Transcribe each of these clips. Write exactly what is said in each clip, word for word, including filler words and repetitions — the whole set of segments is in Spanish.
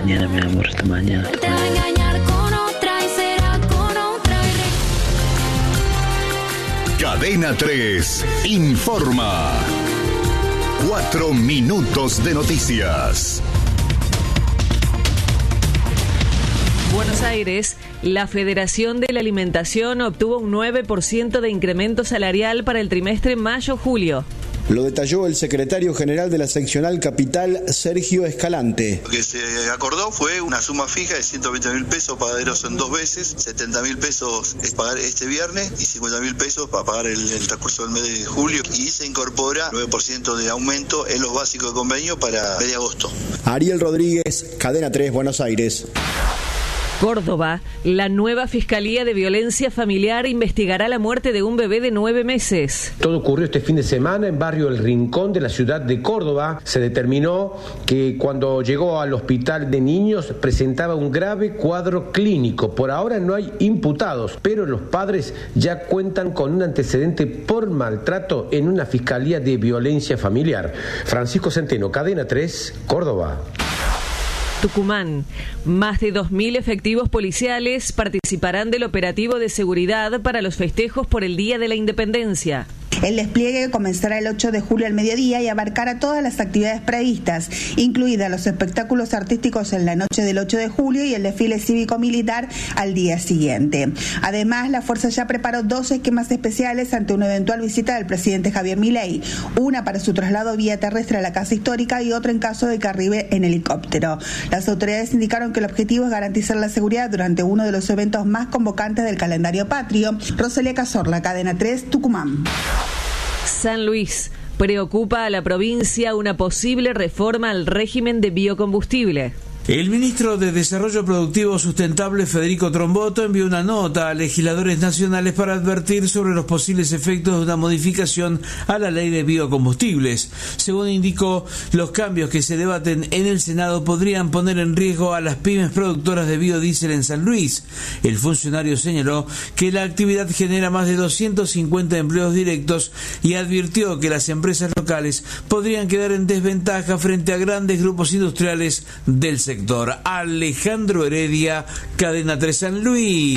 mañana, mi amor, hasta mañana. Hasta mañana. Cadena tres informa. Cuatro minutos de noticias. Buenos Aires, la Federación de la Alimentación obtuvo un nueve por ciento de incremento salarial para el trimestre mayo-julio. Lo detalló el secretario general de la seccional Capital, Sergio Escalante. Lo que se acordó fue una suma fija de ciento veinte mil pesos pagaderos en dos veces, setenta mil pesos es pagar este viernes y cincuenta mil pesos para pagar el, el transcurso del mes de julio. Y se incorpora nueve por ciento de aumento en los básicos de convenio para mes de agosto. Ariel Rodríguez, Cadena tres, Buenos Aires. Córdoba, la nueva Fiscalía de Violencia Familiar investigará la muerte de un bebé de nueve meses. Todo ocurrió este fin de semana en barrio El Rincón de la ciudad de Córdoba. Se determinó que cuando llegó al hospital de niños presentaba un grave cuadro clínico. Por ahora no hay imputados, pero los padres ya cuentan con un antecedente por maltrato en una Fiscalía de Violencia Familiar. Francisco Centeno, Cadena tres, Córdoba. Tucumán, más de dos mil efectivos policiales participarán del operativo de seguridad para los festejos por el Día de la Independencia. El despliegue comenzará el ocho de julio al mediodía y abarcará todas las actividades previstas, incluidas los espectáculos artísticos en la noche del ocho de julio y el desfile cívico-militar al día siguiente. Además, la Fuerza ya preparó dos esquemas especiales ante una eventual visita del presidente Javier Milei, una para su traslado vía terrestre a la Casa Histórica y otra en caso de que arribe en helicóptero. Las autoridades indicaron que el objetivo es garantizar la seguridad durante uno de los eventos más convocantes del calendario patrio. Rosalía Cazorla, Cadena tres, Tucumán. San Luis, preocupa a la provincia una posible reforma al régimen de biocombustible. El ministro de Desarrollo Productivo Sustentable, Federico Tromboto, envió una nota a legisladores nacionales para advertir sobre los posibles efectos de una modificación a la ley de biocombustibles. Según indicó, los cambios que se debaten en el Senado podrían poner en riesgo a las pymes productoras de biodiesel en San Luis. El funcionario señaló que la actividad genera más de doscientos cincuenta empleos directos y advirtió que las empresas locales podrían quedar en desventaja frente a grandes grupos industriales del sector. Alejandro Heredia, Cadena tres San Luis.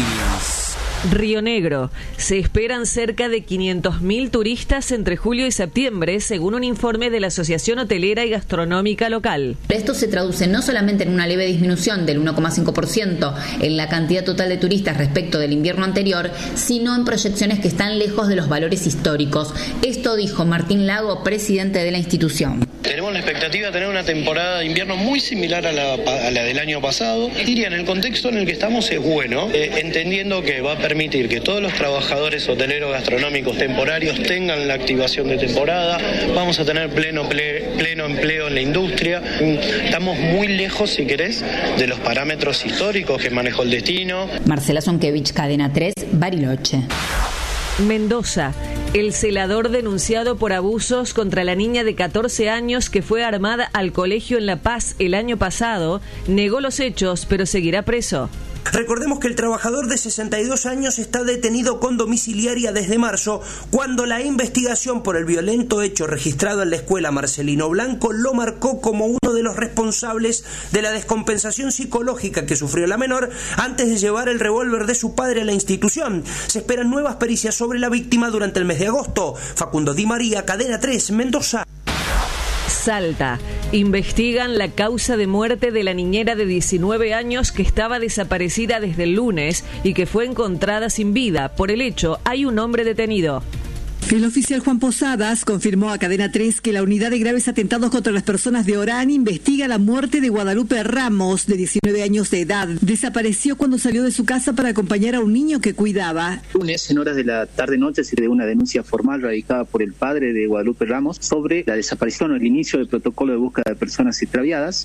Río Negro. Se esperan cerca de quinientos mil turistas entre julio y septiembre, según un informe de la Asociación Hotelera y Gastronómica Local. Esto se traduce no solamente en una leve disminución del uno coma cinco por ciento en la cantidad total de turistas respecto del invierno anterior, sino en proyecciones que están lejos de los valores históricos. Esto dijo Martín Lago, presidente de la institución. Tenemos la expectativa de tener una temporada de invierno muy similar a la, a la del año pasado. Diría, en el contexto en el que estamos es bueno, eh, entendiendo que va a permitir que todos los trabajadores hoteleros gastronómicos temporarios tengan la activación de temporada. Vamos a tener pleno, ple, pleno empleo en la industria. Estamos muy lejos, si querés, de los parámetros históricos que manejó el destino. Marcela Zonkevich, Cadena tres, Bariloche. Mendoza. El celador denunciado por abusos contra la niña de catorce años que fue armada al colegio en La Paz el año pasado, negó los hechos, pero seguirá preso. Recordemos que el trabajador de sesenta y dos años está detenido con domiciliaria desde marzo, cuando la investigación por el violento hecho registrado en la escuela Marcelino Blanco lo marcó como uno de los responsables de la descompensación psicológica que sufrió la menor antes de llevar el revólver de su padre a la institución. Se esperan nuevas pericias sobre la víctima durante el mes de agosto. Facundo Di María, Cadena tres, Mendoza. Salta. Investigan la causa de muerte de la niñera de diecinueve años que estaba desaparecida desde el lunes y que fue encontrada sin vida. Por el hecho, hay un hombre detenido. El oficial Juan Posadas confirmó a Cadena tres que la unidad de graves atentados contra las personas de Orán investiga la muerte de Guadalupe Ramos, de diecinueve años de edad. Desapareció cuando salió de su casa para acompañar a un niño que cuidaba. Lunes, en horas de la tarde-noche, se dio una denuncia formal radicada por el padre de Guadalupe Ramos sobre la desaparición o el inicio del protocolo de búsqueda de personas extraviadas.